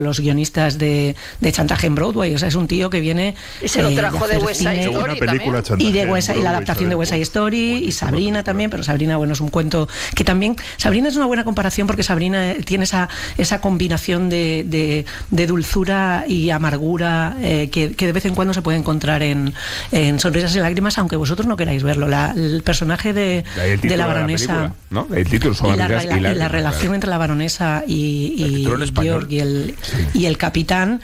los guionistas de Chantaje en Broadway. O sea, es un tío que viene... Y se lo trajo de West Side Story también. Y la adaptación de West Side Story, y Sabrina también, pero Sabrina, bueno, es un cuento que también... Sabrina es una buena comparación porque Sabrina tiene esa combinación de dulzura y amargura que de vez en cuando se puede encontrar en Sonrisas y Lágrimas, aunque vosotros no queráis verlo. El personaje de la baronesa... ¿No? El título son la relación entre la baronesa y Georg y el capitán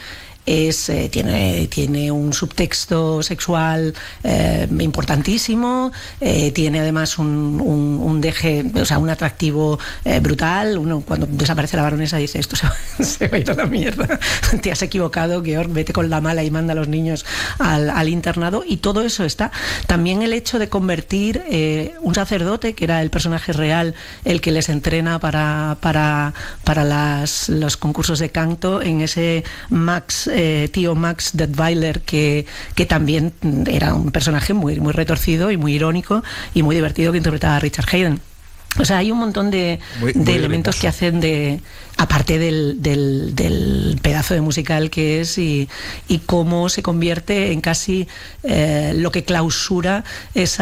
tiene un subtexto sexual importantísimo, tiene además un deje, o sea, un atractivo brutal. Uno, cuando desaparece la baronesa, dice: esto se va a ir a la mierda, te has equivocado, Georg, vete con la mala y manda a los niños al internado. Y todo eso está. También el hecho de convertir un sacerdote, que era el personaje real, el que les entrena para los concursos de canto, en ese tío Max Detweiler, que también era un personaje muy, muy retorcido y muy irónico y muy divertido, que interpretaba a Richard Haydn. O sea, hay un montón de elementos que hacen aparte del pedazo de musical que es, y cómo se convierte en casi lo que clausura ese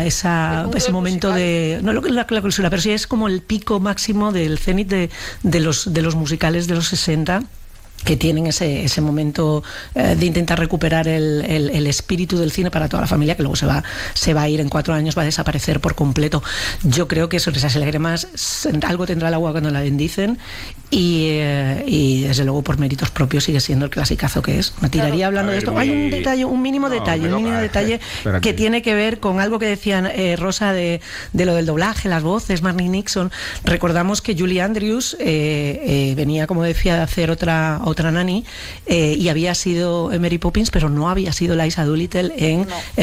momento de... No lo que la clausura, pero sí es como el pico máximo del cenit de los musicales de los 60, que tienen ese momento de intentar recuperar el espíritu del cine para toda la familia, que luego se va a ir en 4 años, va a desaparecer por completo. Yo creo que Sonrisas y Lágrimas algo tendrá el agua cuando la bendicen, y desde luego por méritos propios sigue siendo el clasicazo que es. Me tiraría hablando de esto. Hay un mínimo detalle que tiene que ver con algo que decían Rosa de lo del doblaje, las voces, Marnie Nixon. Recordamos que Julie Andrews venía, como decía, de hacer otra nanny, y había sido Mary Poppins, pero no había sido Liza Doolittle en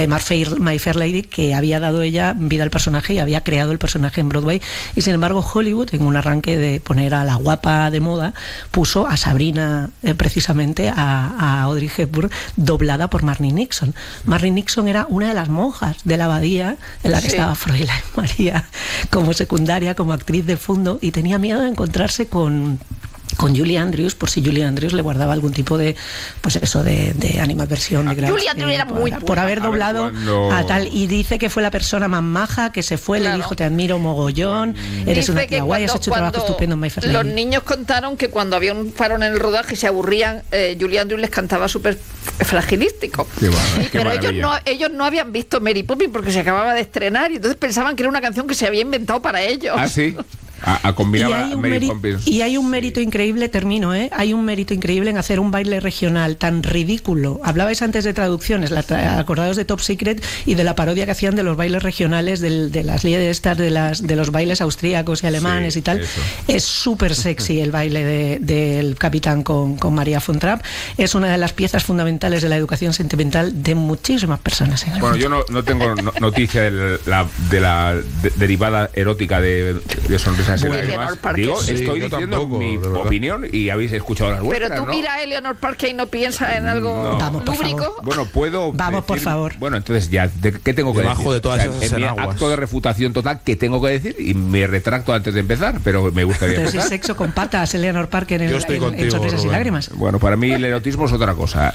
My Fair Lady, que había dado ella vida al personaje y había creado el personaje en Broadway. Y sin embargo Hollywood, en un arranque de poner a la guapa de moda, puso a Sabrina, precisamente a Audrey Hepburn, doblada por Marnie Nixon. Marnie Nixon era una de las monjas de la abadía en la que estaba Fräulein María como secundaria, como actriz de fondo, y tenía miedo de encontrarse con Julie Andrews, por si Julie Andrews le guardaba algún tipo de, pues eso, de animadversión. Julie Andrews era muy por haber doblado a tal, y dice que fue la persona más maja, que se fue, le dijo: te admiro mogollón, eres una tía guay, has hecho un trabajo estupendo en My Fair Lady. Los niños contaron que cuando había un parón en el rodaje y se aburrían, Julie Andrews les cantaba súper fragilístico. Pero ellos no habían visto Mary Poppins porque se acababa de estrenar, y entonces pensaban que era una canción que se había inventado para ellos. ¿Ah, sí? A combinar a Mary Poppins. Y hay un mérito increíble, hay un mérito increíble en hacer un baile regional tan ridículo. Hablabais antes de traducciones, acordados de Top Secret y de la parodia que hacían de los bailes regionales, de las líderes estas, de los bailes austríacos y alemanes y tal. Eso. Es súper sexy el baile del capitán con María von Trapp. Es una de las piezas fundamentales de la educación sentimental de muchísimas personas. Bueno, yo no tengo noticia de la derivada erótica de Sonrisas. Digo, estoy diciendo mi opinión y habéis escuchado las vuestras. Pero tú mira a Eleanor Parker y no piensas en algo lúbrico. Bueno, puedo. Vamos, por favor. Bueno, entonces ya, ¿qué tengo que decir? De todas esas en mi acto de refutación total, ¿qué tengo que decir? Y me retracto antes de empezar, pero me gustaría. Pero si es sexo con patas, Eleanor Parker en Sonrisas y Lágrimas. Bueno, para mí el erotismo es otra cosa.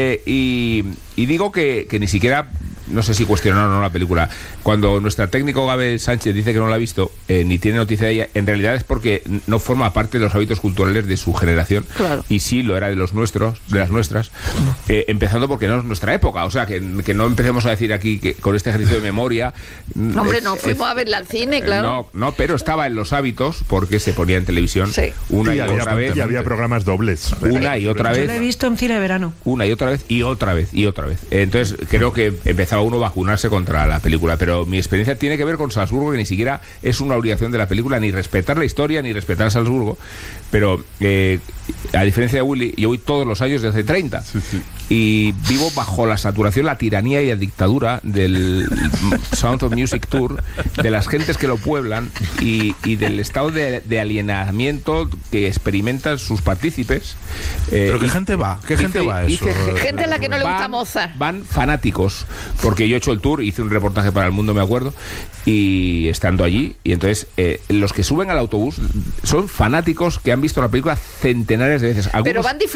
Y digo que ni siquiera. No sé si cuestionaron o no la película. Cuando nuestra técnico Gabriel Sánchez dice que no la ha visto, ni tiene noticia de ella, en realidad es porque no forma parte de los hábitos culturales de su generación. Claro. Y sí lo era de los nuestros, de las nuestras, empezando porque no es nuestra época. O sea, que no empecemos a decir aquí que con este ejercicio de memoria. Hombre, no fuimos a verla al cine, claro. No, pero estaba en los hábitos porque se ponía en televisión una y otra vez. Y había programas dobles. Una y otra vez. Yo lo he visto en cine de verano. Una y otra vez y otra vez y otra vez. Entonces creo que empezaba uno a vacunarse contra la película, pero mi experiencia tiene que ver con Salzburgo, que ni siquiera es una obligación de la película, ni respetar la historia, ni respetar a Salzburgo, pero a diferencia de Willy, yo voy todos los años desde 30, y vivo bajo la saturación, la tiranía y la dictadura del Sound of Music Tour, de las gentes que lo pueblan y del estado de alienamiento que experimentan sus partícipes. ¿Pero qué gente va? ¿Qué gente va a eso? Gente a la que no le gusta Mozart. Van fanáticos, porque yo he hecho el tour, hice un reportaje para El Mundo, me acuerdo, y estando allí, y entonces los que suben al autobús son fanáticos que han visto la película centenares de veces. Algunos, pero van